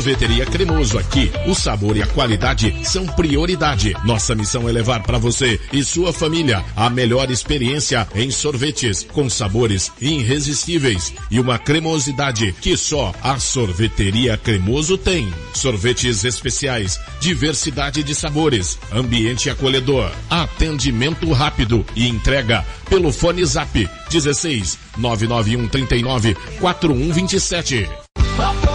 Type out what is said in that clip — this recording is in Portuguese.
Sorveteria Cremoso, aqui o sabor e a qualidade são prioridade. Nossa missão é levar para você e sua família a melhor experiência em sorvetes, com sabores irresistíveis e uma cremosidade que só a Sorveteria Cremoso tem. Sorvetes especiais, diversidade de sabores, ambiente acolhedor, atendimento rápido e entrega pelo fone Zap 16 991 39 4127.